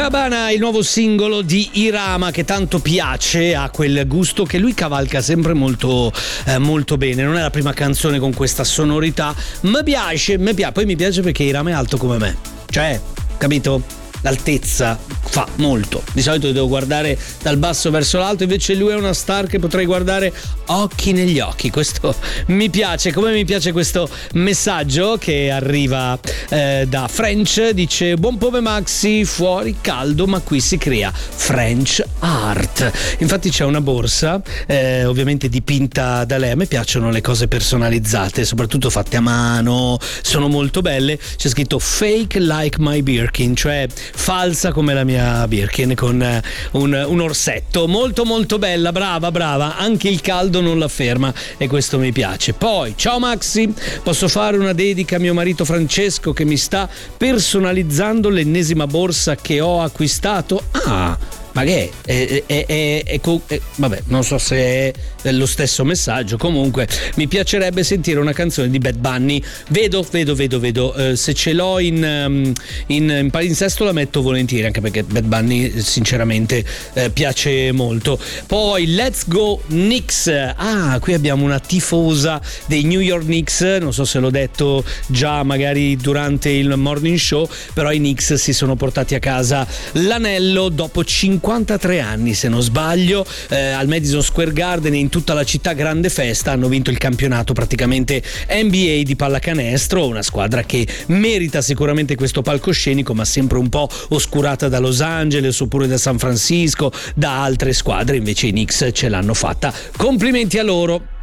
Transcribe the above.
Copacabana, il nuovo singolo di Irama che tanto piace, ha quel gusto che lui cavalca sempre molto bene. Non è la prima canzone con questa sonorità, mi piace, poi mi piace perché Irama è alto come me, cioè, capito? L'altezza fa molto. Di solito devo guardare dal basso verso l'alto, invece lui è una star che potrei guardare occhi negli occhi. Questo mi piace, come mi piace questo messaggio che arriva da French. Dice: buon pomeriggio Maxi, fuori caldo ma qui si crea French art. Infatti c'è una borsa ovviamente dipinta da lei. A me piacciono le cose personalizzate, soprattutto fatte a mano, sono molto belle. C'è scritto fake like my Birkin, cioè falsa come la mia Birkin, con un orsetto. Molto molto bella, brava, anche il caldo non la ferma e questo mi piace. Poi, ciao Maxi, posso fare una dedica a mio marito Francesco che mi sta personalizzando l'ennesima borsa che ho acquistato? Ma che è vabbè, non so se è lo stesso messaggio. Comunque mi piacerebbe sentire una canzone di Bad Bunny. Vedo se ce l'ho in palinsesto la metto volentieri, anche perché Bad Bunny sinceramente piace molto. Poi Let's Go Knicks. Qui abbiamo una tifosa dei New York Knicks, non so se l'ho detto già magari durante il morning show, però i Knicks si sono portati a casa l'anello dopo 53 anni, se non sbaglio, al Madison Square Garden e in tutta la città grande festa. Hanno vinto il campionato praticamente NBA di pallacanestro, una squadra che merita sicuramente questo palcoscenico, ma sempre un po' oscurata da Los Angeles oppure da San Francisco, da altre squadre. Invece i Knicks ce l'hanno fatta. Complimenti a loro.